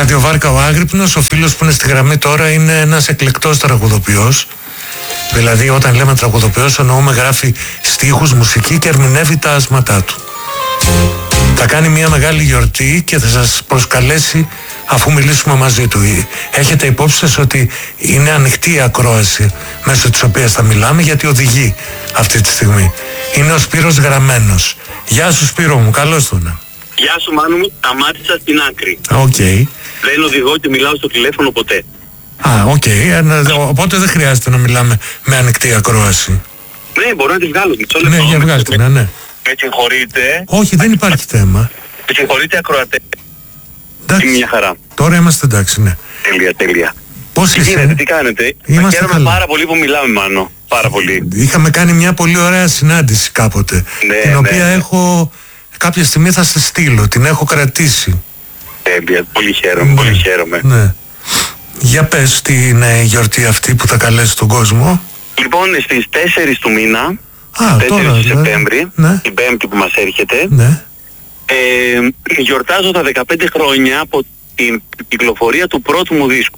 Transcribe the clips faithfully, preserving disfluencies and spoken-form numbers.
Ραδιοβάρκα ο Άγρυπνος, ο φίλος που είναι στη γραμμή τώρα είναι ένας εκλεκτός τραγουδοποιός. Δηλαδή όταν λέμε τραγουδοποιός εννοούμε γράφει στίχους, μουσική και ερμηνεύει τα άσματά του. Θα κάνει μια μεγάλη γιορτή και θα σας προσκαλέσει αφού μιλήσουμε μαζί του. Έχετε υπόψη σας ότι είναι ανοιχτή η ακρόαση μέσω της οποίας θα μιλάμε, γιατί οδηγεί αυτή τη στιγμή. Είναι ο Σπύρος Γραμμένος. Γεια σου Σπύρο μου, καλώς το να. Γεια σου Μάνου μου, σταμάτησα στην άκρη. Οκ. Okay. Δεν οδηγώ και μιλάω στο τηλέφωνο ποτέ. Α, οκ. Okay. Οπότε δεν χρειάζεται να μιλάμε με ανοιχτή ακρόαση. Ναι, μπορώ να τη βγάλω. Ναι, για βγάλτε, ναι, ναι. Με συγχωρείτε. Όχι, δεν υπάρχει θέμα. Με συγχωρείτε ακροατέ. Εντάξει. Είναι μια χαρά. Τώρα είμαστε εντάξει, ναι. Τέλεια, τέλεια. Πώς τι είσαι? γίνεται, τι κάνετε? Είμαστε χαίρομαι καλά. πάρα πολύ που μιλάμε, Μάνο. Πάρα πολύ. Είχαμε κάνει μια πολύ ωραία συνάντηση κάποτε. Ναι, την ναι, οποία ναι. έχω... Κάποια στιγμή θα σε στείλω. Την έχω κρατήσει. Τέλεια. Πολύ χαίρομαι, Ναι, πολύ χαίρομαι. Ναι. Για πες τι είναι η γιορτή αυτή που θα καλέσει τον κόσμο. Λοιπόν, στις τέσσερις του μήνα, Α, τέσσερις τώρα, του δηλαδή. Σεπτέμβρη, Ναι. την Πέμπτη που μας έρχεται, Ναι. ε, γιορτάζω τα δεκαπέντε χρόνια από την κυκλοφορία του πρώτου μου δίσκου.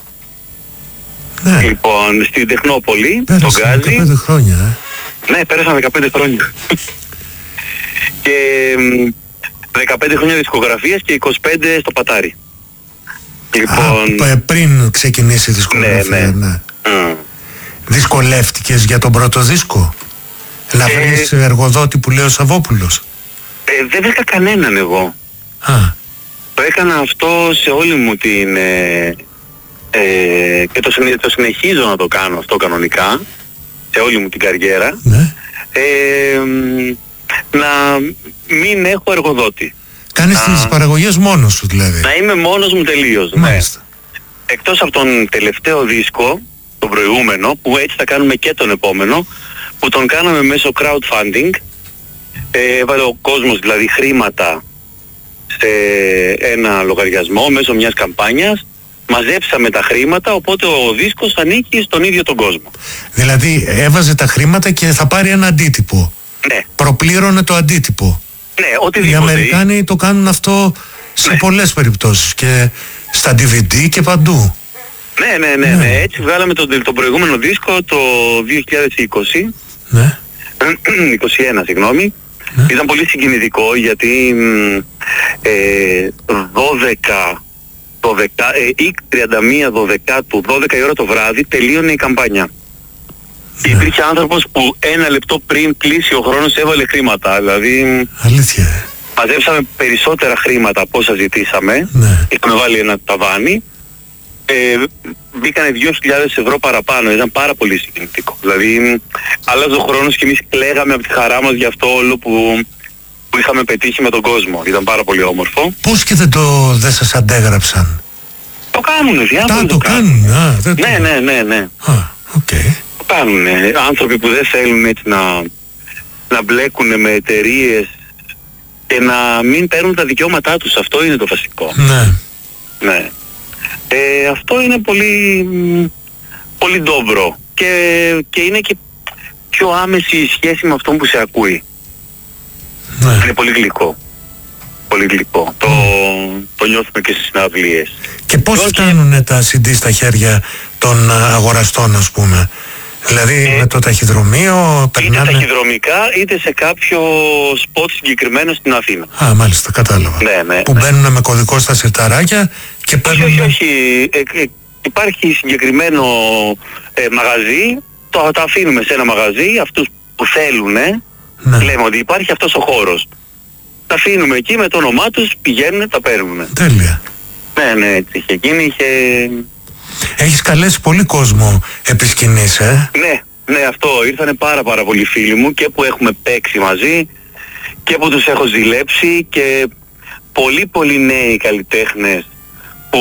Ναι. Λοιπόν, στην Τεχνόπολη, στον Πέρασαν Γκάζι. δεκαπέντε χρόνια, ε. Ναι, πέρασαν δεκαπέντε χρόνια. και μ, δεκαπέντε χρόνια δισκογραφίας και είκοσι πέντε στο Πατάρι. Λοιπόν, Α, πριν ξεκινήσει η δισκογραφία, ναι, ναι. ναι. Mm. Δυσκολεύτηκες για τον πρώτο δίσκο? Να Ε, βρεις εργοδότη που λέει ο Σαββόπουλος? Ε, δεν βρήκα κανέναν εγώ. Α, Το έκανα αυτό σε όλη μου την... Ε, ε, και το, συνε- το συνεχίζω να το κάνω αυτό κανονικά, σε όλη μου την καριέρα. ναι. Ε, μ, να μην έχω εργοδότη. Κάνεις Α. τις παραγωγές μόνος σου δηλαδή? Να είμαι μόνος μου τελείως. Ναι. Μάλιστα. Εκτός από τον τελευταίο δίσκο, τον προηγούμενο, που έτσι θα κάνουμε και τον επόμενο, που τον κάναμε μέσω crowdfunding, ε, έβαλε ο κόσμος δηλαδή χρήματα σε ένα λογαριασμό μέσω μιας καμπάνιας, μαζέψαμε τα χρήματα, οπότε ο δίσκος ανήκει στον ίδιο τον κόσμο. Δηλαδή έβαζε τα χρήματα και θα πάρει ένα αντίτυπο. Ναι, Προπλήρωνε το αντίτυπο. ναι, Οι οτιδήποτε. Αμερικάνοι το κάνουν αυτό σε Ναι. πολλές περιπτώσεις και στα ντι βι ντι και παντού. Ναι, ναι, ναι, Ναι. ναι, έτσι βγάλαμε τον, τον προηγούμενο δίσκο το δύο χιλιάδες είκοσι, Ναι. είκοσι ένα συγγνώμη. Ναι. Ήταν πολύ συγκινητικό γιατί μ, ε, δώδεκα, δώδεκα ε, ή τριάντα μία δωδεκάτου, δώδεκα η ώρα το βράδυ τελείωνε η καμπάνια. Και Ναι. υπήρχε άνθρωπος που ένα λεπτό πριν κλείσει ο χρόνος έβαλε χρήματα. Δηλαδή μ, Αλήθεια. ε. μαζέψαμε περισσότερα χρήματα από όσα ζητήσαμε. Ναι. Είχαμε βάλει ένα ταβάνι. Ε, μπήκανε δύο χιλιάδες ευρώ παραπάνω, ήταν πάρα πολύ συγκινητικό. Δηλαδή, μ, άλλαζε ο χρόνος και εμείς κλαίγαμε από τη χαρά μας για αυτό όλο που, που είχαμε πετύχει με τον κόσμο. Ήταν πάρα πολύ όμορφο. Πώς και δεν το δεν σας αντέγραψαν? Το κάνουνε, διάφορα Τα το κάνουν. Α, δεν το... Ναι, ναι, ναι, ναι. Α, οκ. Το κάνουνε. Άνθρωποι που δεν θέλουν έτσι να, να μπλέκουν με εταιρείες και να μην παίρνουν τα δικαιώματά τους. Αυτό είναι το βασικό. Ναι. Ναι. Ε, αυτό είναι πολύ, μ, πολύ ντόμπρο και, και είναι και πιο άμεση η σχέση με αυτόν που σε ακούει. Ναι. Είναι πολύ γλυκό. Πολύ γλυκό. Το, το νιώθουμε και στις συναυλίες. Και πώς Λοιπόν, φτάνουν τα σι ντι στα χέρια των α, αγοραστών, ας πούμε? Δηλαδή Ε, με το ταχυδρομείο Είτε περνάνε... ταχυδρομικά είτε σε κάποιο σποτ συγκεκριμένο στην Αθήνα. Α, μάλιστα, κατάλαβα. Ναι, ναι, Που ναι. μπαίνουν με κωδικό στα σιρταράκια και Όχι, παίρνουν... όχι, όχι. Ε, ε, υπάρχει συγκεκριμένο ε, μαγαζί, το, το αφήνουμε σε ένα μαγαζί, αυτούς που θέλουν, Ναι. λέμε ότι υπάρχει αυτός ο χώρος. Τα αφήνουμε εκεί με το όνομά τους, πηγαίνουν, τα παίρνουν. Τέλεια. Ναι, ναι, έτσι είχε. Εκείνη είχε... Έχεις καλέσει πολύ κόσμο επί σκηνής, ε? Ναι, ναι, αυτό. Ήρθανε πάρα πάρα πολλοί φίλοι μου και που έχουμε παίξει μαζί και που τους έχω ζηλέψει και πολλοί πολλοί νέοι καλλιτέχνες που,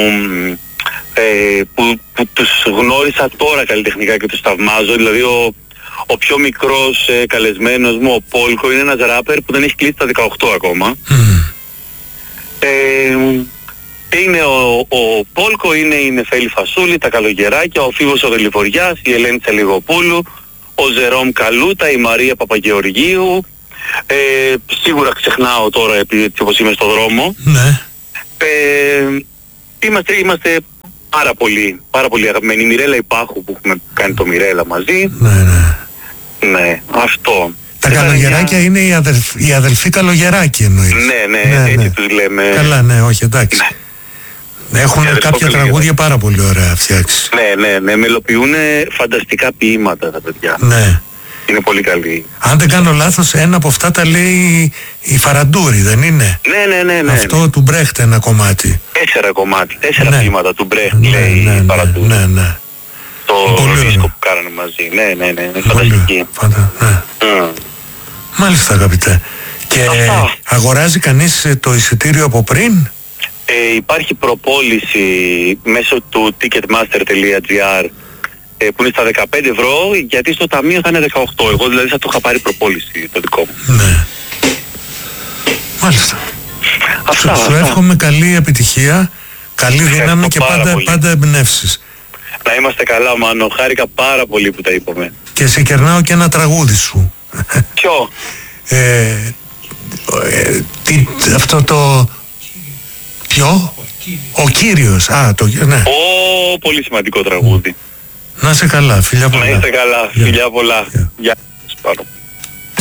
ε, που, που τους γνώρισα τώρα καλλιτεχνικά και τους θαυμάζω. Δηλαδή ο, ο πιο μικρός ε, καλεσμένος μου, ο Πόλκο, είναι ένας ράπερ που δεν έχει κλείσει τα δεκαοκτώ ακόμα. Mm. Ε, είναι ο, ο Πόλκο, είναι η Νεφέλη Φασούλη, τα Καλογεράκια, ο Φίβος ο Δελιβοριάς, η Ελένη Τσαλιγοπούλου, ο Ζερόμ Καλούτα, η Μαρία Παπαγεωργίου. Ε, σίγουρα ξεχνάω τώρα επειδή όπως είμαι στο δρόμο. Ναι. Ε, Είμαστε, είμαστε πάρα πολύ, πάρα πολύ αγαπημένοι. Η Μιρέλα Υπάχου που έχουμε κάνει το Μιρέλα μαζί. Ναι, ναι. Ναι, αυτό. Τα καλογεράκια είναι οι, αδελφ, οι αδελφοί καλογεράκοι εννοείς. Ναι, ναι, ναι, έτσι ναι. Τους λέμε. Καλά, ναι, όχι, εντάξει. Ναι. Έχουν και κάποια τραγούδια πάρα πολύ ωραία φτιάξει. Ναι, ναι, ναι, μελοποιούν φανταστικά ποίηματα τα παιδιά. Ναι. Είναι πολύ καλή. Αν δεν κάνω λάθος, ένα από αυτά τα λέει η Φαραντούρη, δεν είναι? Ναι, ναι, ναι, ναι. Αυτό ναι. Του Μπρέχτ ένα κομμάτι. Τέσσερα κομμάτια, τέσσερα ναι. ποίηματα του Μπρέχτ, ναι, λέει ναι, η Φαραντούρη. Ναι, ναι. Το δίσκο που κάνανε μαζί. Ναι, ναι, ναι, είναι φανταστική. Φαντα... Ναι. Mm. Μάλιστα, αγαπητέ. Και αυτά. Αγοράζει κανείς το εισιτήριο από πριν? Ε, υπάρχει προπόληση μέσω του ticketmaster τελεία gr ε, που είναι στα δεκαπέντε ευρώ, γιατί στο ταμείο θα είναι δεκαοκτώ. Εγώ δηλαδή θα το είχα πάρει προπόληση το δικό μου. Ναι. Μάλιστα. Αυτά, σου, αυτά. σου εύχομαι καλή επιτυχία, καλή δύναμη και πάντα, πάντα εμπνεύσεις. Να είμαστε καλά, Μάνο. Χάρηκα πάρα πολύ που τα είπαμε. Και σε κερνάω και ένα τραγούδι σου. Ποιο? ε, ε, τι, αυτό το... Ποιο? Ο Κύριος. Α, το... Ναι. Ω, πολύ σημαντικό τραγούδι. Να είσαι καλά, φιλιά πολλά. Να είστε καλά, φιλιά πολλά. Γεια σας.